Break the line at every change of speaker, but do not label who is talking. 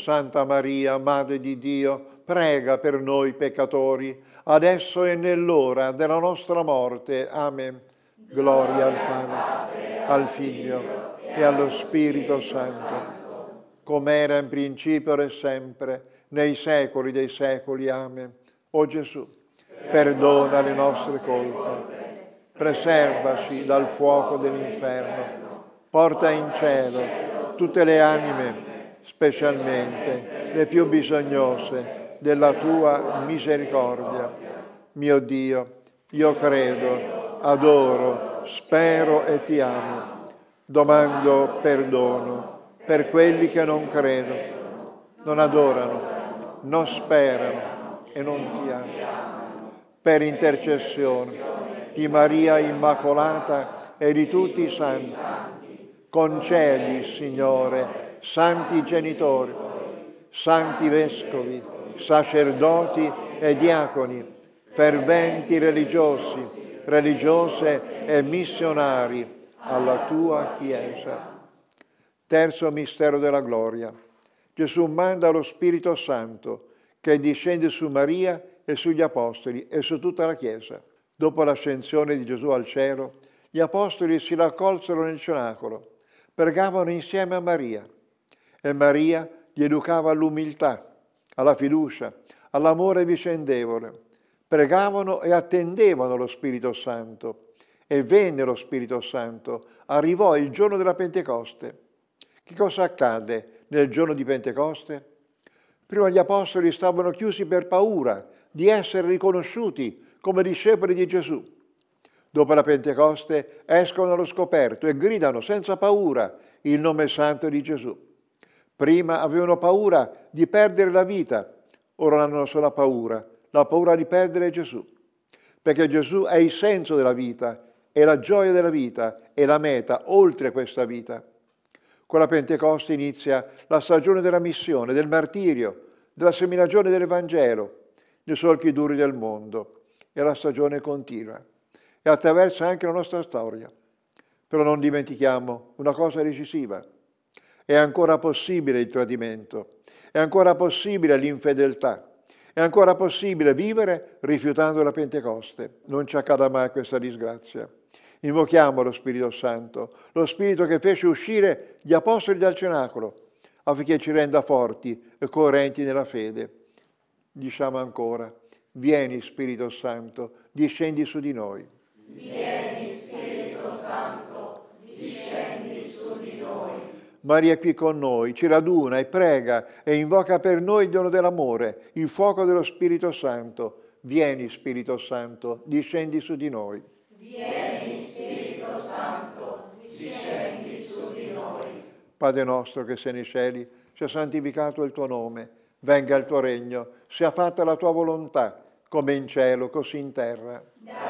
Santa Maria, Madre di Dio, prega per noi peccatori, adesso e nell'ora della nostra morte. Amen. Gloria al Padre, al Figlio e allo Spirito Santo, come era in principio e sempre, nei secoli dei secoli. Amen. O Gesù, perdona le nostre colpe, preservaci dal fuoco dell'inferno, porta in cielo tutte le anime, specialmente le più bisognose della tua misericordia. Mio Dio, io credo, adoro, spero e ti amo. Domando perdono per quelli che non credono, non adorano, non sperano e non ti amano. Per intercessione di Maria Immacolata e di tutti i santi, concedi, Signore, santi genitori, santi vescovi, sacerdoti e diaconi, ferventi religiosi, religiose e missionari alla tua Chiesa. Terzo mistero della gloria. Gesù manda lo Spirito Santo che discende su Maria e sugli Apostoli e su tutta la Chiesa. Dopo l'ascensione di Gesù al cielo, gli Apostoli si raccolsero nel cenacolo, pregavano insieme a Maria e Maria li educava all'umiltà, alla fiducia, all'amore vicendevole. Pregavano e attendevano lo Spirito Santo. E venne lo Spirito Santo, arrivò il giorno della Pentecoste. Che cosa accadde nel giorno di Pentecoste? Prima gli Apostoli stavano chiusi per paura di essere riconosciuti come discepoli di Gesù. Dopo la Pentecoste escono allo scoperto e gridano senza paura il nome santo di Gesù. Prima avevano paura di perdere la vita, ora hanno una sola paura, la paura di perdere Gesù. Perché Gesù è il senso della vita, è la gioia della vita, è la meta oltre questa vita. Con la Pentecoste inizia la stagione della missione, del martirio, della seminagione dell'Evangelo, nei solchi duri del mondo. E la stagione continua e attraversa anche la nostra storia. Però non dimentichiamo una cosa decisiva. È ancora possibile il tradimento, è ancora possibile l'infedeltà, è ancora possibile vivere rifiutando la Pentecoste. Non ci accada mai questa disgrazia. Invochiamo lo Spirito Santo, lo Spirito che fece uscire gli Apostoli dal cenacolo, affinché ci renda forti e coerenti nella fede. Diciamo ancora, vieni Spirito Santo, discendi su di noi.
Vieni Spirito Santo, discendi su di noi.
Maria è qui con noi, ci raduna e prega e invoca per noi il dono dell'amore, il fuoco dello Spirito Santo. Vieni Spirito Santo, discendi su di noi.
Vieni Spirito Santo, discendi su di noi.
Padre nostro che sei nei cieli, sia santificato il tuo nome, venga il tuo regno, sia fatta la tua volontà, come in cielo, così in terra.